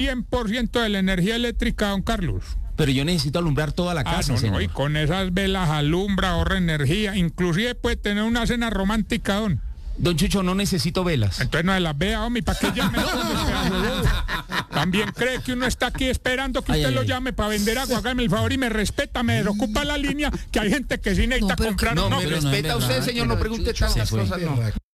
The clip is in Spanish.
100% de la energía eléctrica, don Carlos. Pero yo necesito alumbrar toda la casa, No, señor. y con esas velas alumbra, ahorra energía, inclusive puede tener una cena romántica, don. Don Chucho, no necesito velas. Entonces no se las vea, hombre, ¿para qué llame? También cree que uno está aquí esperando que usted lo llame para vender agua. Hágame el favor y me respeta, me desocupa la línea, que hay gente que sí necesita comprar. No, me respeta usted, señor, no pregunte tantas cosas, no.